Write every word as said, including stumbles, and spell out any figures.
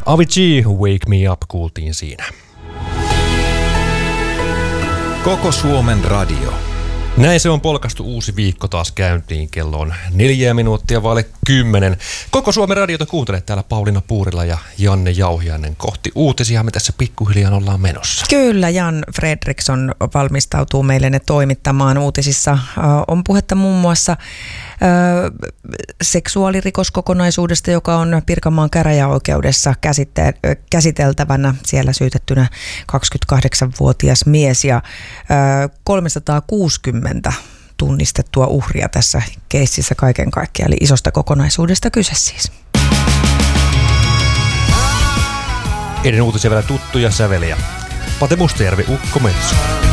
Avicii, Wake Me Up kuultiin siinä. Koko Suomen radio. Näin se on polkastu uusi viikko taas käyntiin. Kello on neljä minuuttia vaille kymmenen. Koko Suomen radiota kuuntelet täällä Pauliina Puurila ja Janne Jauhiainen. Kohti uutisia me tässä pikkuhiljaa ollaan menossa. Kyllä, Jan Fredriksson valmistautuu meille ne toimittamaan. Uutisissa äh, on puhetta muun muassa äh, seksuaalirikoskokonaisuudesta, joka on Pirkanmaan käräjäoikeudessa käsite- käsiteltävänä. Siellä syytettynä kaksikymmentäkahdeksanvuotias mies ja äh, kolmesataakuusikymmentä tunnistettua uhria tässä keississä kaiken kaikkiaan. Eli isosta kokonaisuudesta kyse siis. Ennen uutisia vielä tuttuja säveliä. Pate Mustajärvi, Ukko Metso.